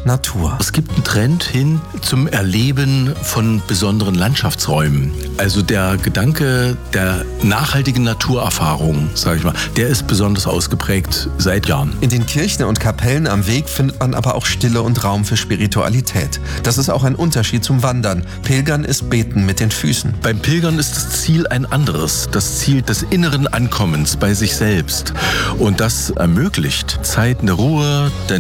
Natur. Es gibt einen Trend hin zum Erleben von besonderen Landschaftsräumen. Also der Gedanke der nachhaltigen Naturerfahrung, sage ich mal, der ist besonders ausgeprägt seit Jahren. In den Kirchen und Kapellen am Weg findet man aber auch Stille und Raum für Spiritualität. Das ist auch ein Unterschied zum Wandern. Pilgern ist Beten mit den Füßen. Beim Pilgern ist das Ziel ein anderes, das Ziel des inneren Ankommens bei sich selbst. Und das ermöglicht Zeiten der Ruhe, der